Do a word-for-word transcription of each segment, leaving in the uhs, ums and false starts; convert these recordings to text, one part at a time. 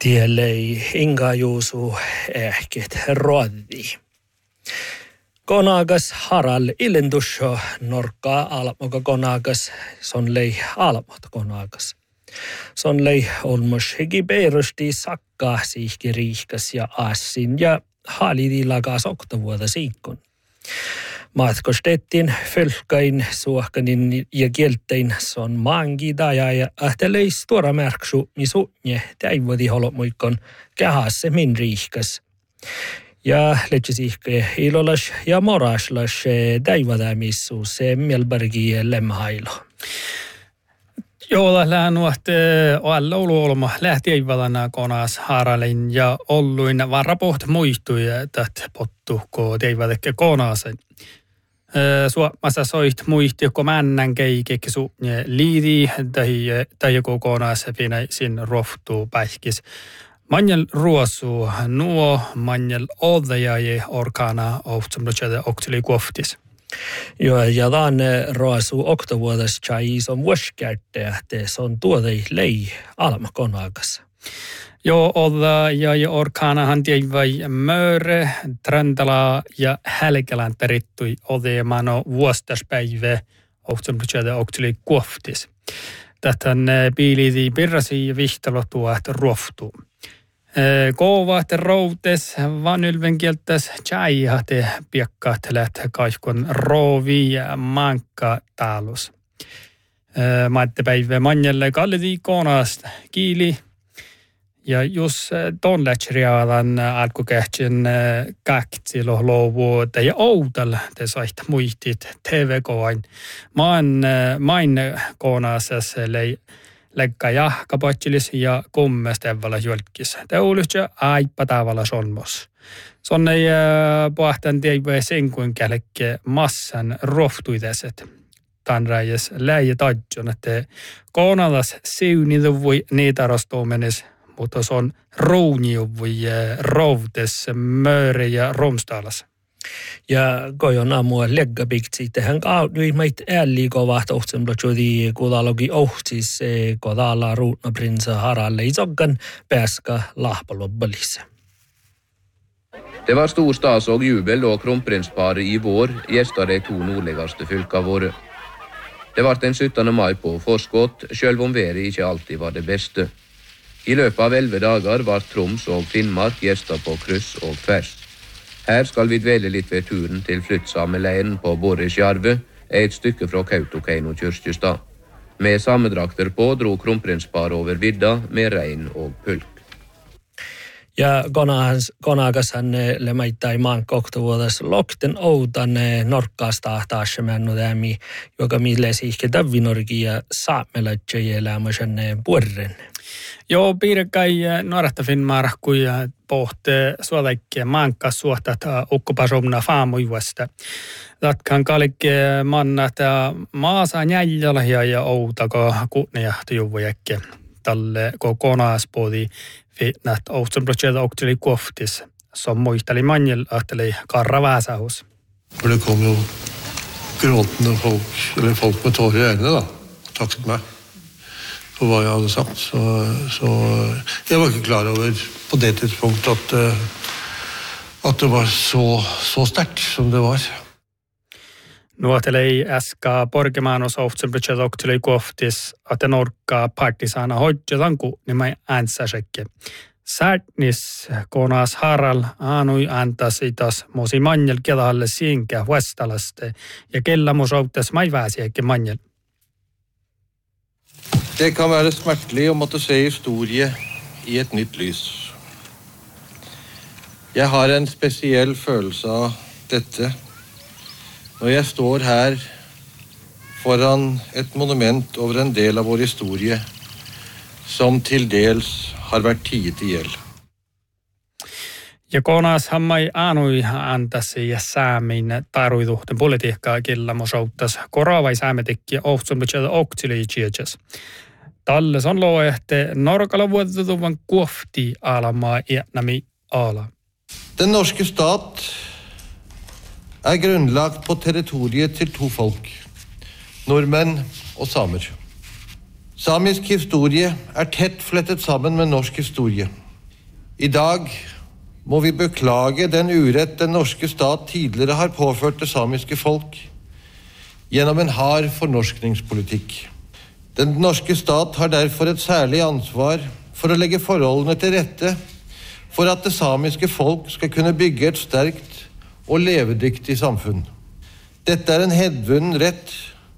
Tielei inga juusu ehket roddi. Konagas haral ilendusho norkkaa almoka konagas son lei almot konagas. Son lei olmos hegi peirusti sakkaa siihki riihkas ja assin ja halidi lagas oktavuota siikkun. Matkostettiin fölkkain suohkanin ja kieltein son maangi daja ja ahteleis tuora märksu misunje täivodi holmuikon kähasse min riihkas. Ja letsisihke ilolas ja moraslas täivadamissu se mielbergi lemhailo. Joo, lähnuot alla oluolma lähti eivadana konas haralin ja olluin varapoht muistui, että pottu ko teivadekke konasen. Suomassa soit muisti, kun männän keikekki suunne liidi tai joku konas pinä sin rohtuu päihkis. Manjel ruosu nuo manjel odajaje orkana ohtsamlutsade okteli kuoftis. Joo, ja tämän ruosu oktavuodas chais on vuosikärte, että se on tuodei lei alma konakas. Joo, oda ja orkanahan tiivai möre, trendala ja hälkelän perittui odemano vuostaspäivä ohtsamlutsade okteli kuoftis. Tätän piilidi pirrasi ja vihtalotuat ruoftuu. Koovat routes vanylven kieltäs tjäihate piekkaat lähtee kaikkon roovi ja mankka taalus. Maittepäivä manjelle kallidi koonast kiili. Ja jos ton lähtsriaalan alkukähtsen kähtsilo luovuutta ja outal te saitte muistit T V-koain. Maan main koonasas lei läkkä jahkapatsilis ja kummestevalla jolkis. Teolustja aippa tavalla sonmos. Sonne pohtan teivä sen kuin kälkeä massan rohtuitäset. Tämän räjäs läjä tajun, että koonalas seunida voi niitarastoomenes, mutta se on rounio voi rovtes mööre ja romstalas. Ja kojon aamua leggapikti tähän kaudui meitä ällikovat ohtsemlotsudi kudalogi ohtis kodalla ruutna prinsa haralle isoggan pääska lahpalobbalissa. Det var stor stas och jubel då kronprinsparet i vår gästade to nordligaste fylka våre. Det var den syttende maj på forskott, själv om väret inte alltid var det bästa. I løpet av elve dagar var Troms och Finnmark gäster på kryss och tvärs. Här skal vi dvele litt ved turen til flyttsameleiren på Borresjarve, et stykke fra Kautokeino kyrkjestad. Med samedrakter på dro kronprinsparet over vidda med regn og pulk. Ja konakashan lemaitai maankoktavuodas lokten outan norkkaasta taassemannu tämi, joka mille siihke davvinorgi ja saamelatje elämäsen puerren. Joo, piirrekäi nuoresta Finnmark, kun pohte suoleikkiä maankas suhtat ukkupasomna faamuivasta. Tatkan kalikke mannat maasa jäljellä ja outako kunnejahtujuvujekke. Tälle kokonaispodi fitnät ohtsamblotjeda okteli kuoftis. Som muisteli manjel ahteli karravääsähus. Det kom jo gråtende folk, eller folk med tårer i øynene da, takket meg for hva jeg hadde sagt. Så, så jeg var ikke klar over på det tidspunkt at, at det var så, så sterkt som det var. Nuotelei äskä porkemaanos ohtsamblotjeda okteli kuoftis, että norkkaa partisana hodjatanku nimai äänsäsekke. Särtnis konas haral aanui antas itas mosi manjel kedahalle siinkä huestalaste ja kella mos auttas mai väsiäkke manjel. Det kan være smertelig å måtte se historie i et nytt lys. Jeg har en spesiell følelse av dette når jeg står her foran et monument over en del av vår historie som til dels har vært tiet ihjel. Ja konas hammai aanui antasi ja säämin taruiduhten politiikkaa killa mosauttas koravai säämetekkiä ohtsumbitseda oktiliitsiätsäs. Talles on loo ehte norkala vuotetuvan kuofti alamaa iätnami ala. Den norske stat er grunnlagt på territoriet til to folk, nordmenn og samer. Samisk historie er tett flettet sammen med norsk historie. I dag må vi beklage den urett den norske stat tidligere har påført det samiske folk gjennom en hard fornorskningspolitikk. Den norske stat har derfor et særlig ansvar for å legge forholdene til rette for at det samiske folk skal kunne bygge et sterkt og levedyktig samfunn. Dette er en hedvunnen rett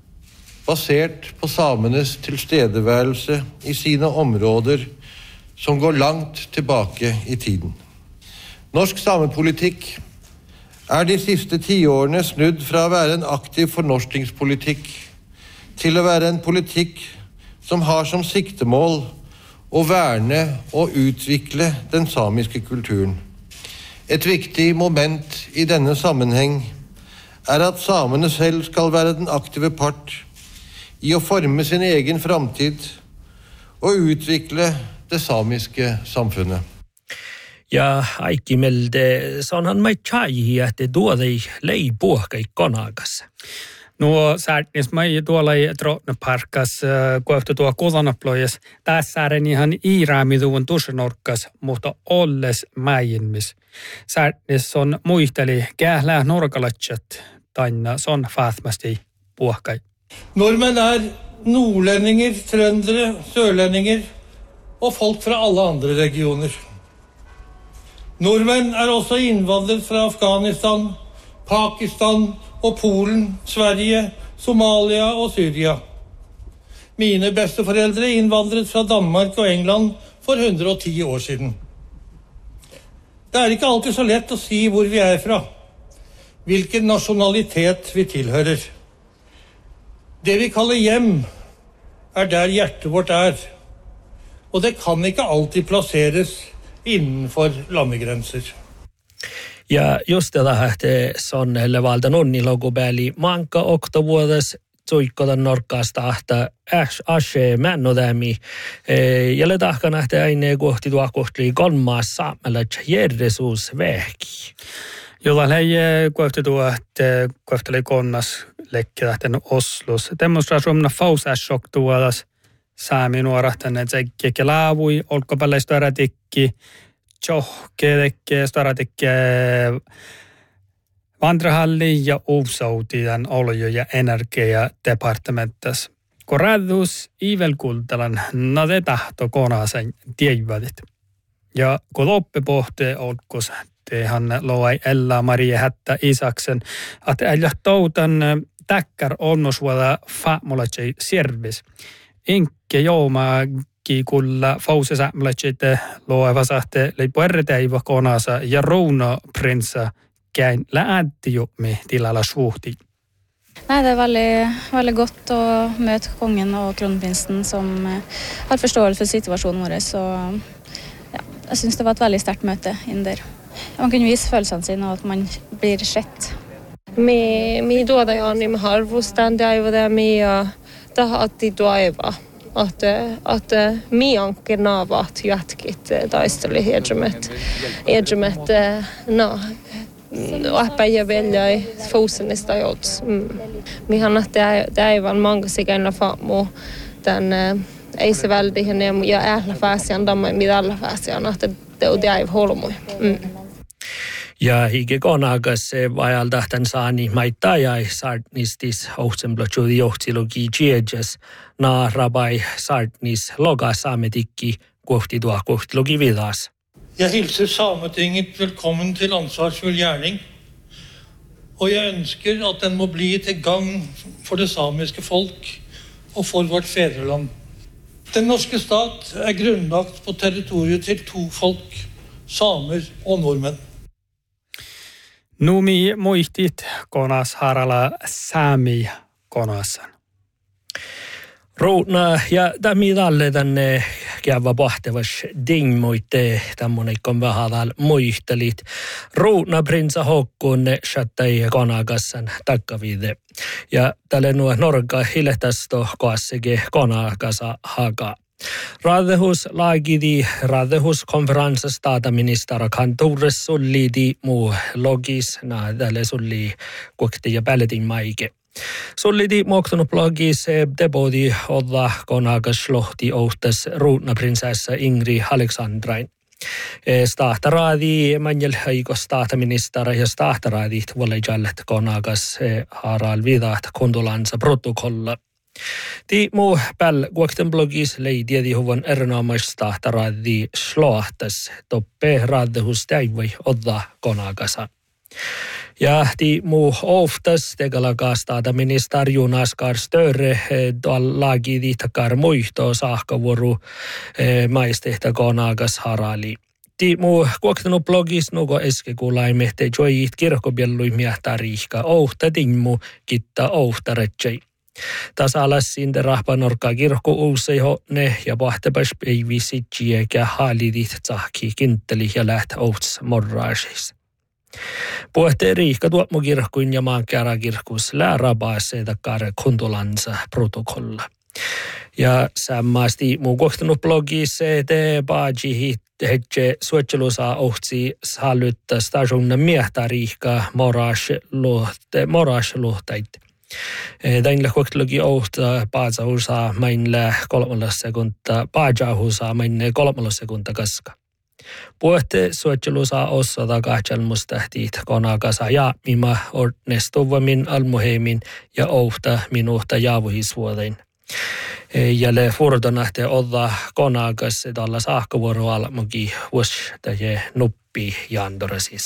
basert på samenes tilstedeværelse i sine områder som går langt tilbake i tiden. Norsk samepolitikk er de siste tiårene snudd fra å være en aktiv fornorskningspolitikk til å være en politikk som har som siktemål å verne og utvikle den samiske kulturen. Et viktig moment i denne sammenheng er at samene selv skal være den aktive part i å forme sin egen framtid og utvikle det samiske samfunnet. Ja aikimelde sanhan mai chai että tuodei lei puhkai konakas. No särknis mai tuolla ei trotneparkas kohta tuo kodanaplojes. Tässä on ihan iiraamiduun tusenorkkas, mutta olles mäinmis. Särknis on muisteli kählää norkalatsat taina son fathmasti puhkai. Nordmenn er nordlendinger, trøndere, sørlendinger og folk fra alle andre regioner. Nordmenn er også innvandret fra Afghanistan, Pakistan og Polen, Sverige, Somalia og Syria. Mine besteforeldre innvandret fra Danmark og England for hundre og ti år siden. Det er ikke alltid så lett å si hvor vi er fra, hvilken nasjonalitet vi tilhører. Det vi kaller hjem er der hjertet vårt er, og det kan ikke alltid plasseres innenfor landegrenser. Ja just tätä että sonnelle valta nonni logo pääli manka oktovuodes tuikkotan norkkaasta ahta ashe männodämi ja le tahkana että aine kohti tuo kohti kolmas saamalla järjesuus vähki. Jolla hei kohti tuo että kohti le konnas lekkilähten Oslos. Demonstraationa fausasjok tuodas saami nuorahtan että se laavui olkopalleista ärätikki Tjohkedekke, staratekke vandrahalli ja uusautiin olojo ja energia departementas. Korradus ivelkultalan nade tahto konasen tiedvadit. Ja kun loppepohte olkos tehan loai Ella Maria Hättä Isaksen, että älä toutan täkkär onnosvuoda faamolatsei servis. Inkke jooma kulla fausesa mlechete loevasahte leipuerreteiva konasa ja rouna prinsa käin läänti jo med tilalla suhti. Nej, det är väldigt, väldigt gott att möta kongen och kronprinsen som har förståelse för situationen vår. Så ja, jag syns det var ett väldigt starkt möte in där. Man kunde visa känslorna sina och att man blir sett. Me mi tuoda jo niin harvustan aivan det mi ja tahatti toiva. Että, että miankin naavat jatkit taisteli hedjumet. Hedjumet, no, äpäjä veljai fuusenista jouts. Mihan det aivan mangasikäinä faamu tämän ei se väldihin ja ählä fääsiän damma mitä alla fääsiän, että det aivan holmui. Ja hige konakas vajalta tämän saani maittaa ja saartnistis ohtsemblotjuudi johtilogi tjeedjes na rabai saartnis loga sametikki kohti tuo kohtilogi vidas. Jeg hilser Sametinget velkommen til ansvarsfull gjerning, og jeg ønsker at den må bli til gagn for det samiske folk og for vårt fedreland. Den norske stat er grunnlagt på territoriet til to folk, samer og nordmenn. Numi muistit konas harala saami konasan. Routna ja tämä tälle tänne käyvä pahtevas dingmoitte tämmöinen vähäväl muistelit. Routna prinsa hokkuun shattai konakassan takkavide. Ja tälle nuo norga hilehtästo koasseke konakasa haka. Radehus laagidi radehus konferenssas staataminister kantoures sullidi muu logis na tälle sulli kokti ja päletin maike. Sullidi muoktunut logis debodi olla konakas lohti ohtas ruutna prinsessa Ingrid Aleksandrain. Stahtaraadi manjel haiko stahtaministeri ja stahtaraadit vallejallet konagas haral vidat kondolansa protokolla. Ti muu päl kuokten blogis leidiedi huvan erinomaisesti stahtaraadi sloahtas toppe raadehus täivai odda konagasa. Ja ti muu oftas tegalakas staataministeri Jonas Gahr Støre lagi ditakar muihto saahkavuoru maistehtä konagas harali. Ti muu kuoktanu blogis nuko eske kuulaimme te joijit kirkkobiellui miehtä riihka ohta timmu kitta ohta retsei. Tasalassin de rahpanorka kirkko uuseiho ne ja pahtepas päivi sitjiäkä haalidit tsahki kintteli ja läht ohts morraasis. Puhte riihka tuomu kirkkuin ja maankäärä kirkkus läärabaase takar kondolansa protokolla. Ja samasti muu kuoktanu blogis te baajihit hetke suotselusa ohtsi sallytta stationne miehtä riihka moraas luhtait. Tänne kuoktulugi ohta paajahusa mainle kolmalla sekunta, paajahusa mainle kolmalla sekunta kaska. Puhte suotselusa ossata kahtselmustahtiit konakasa ja mima ornestuvamin almuheimin ja ohta minuhta jaavuhisvuotein. Ja le furdonahte odda konakas tällä saahkavuoroalla muki vuos täje nuppi jandorasis.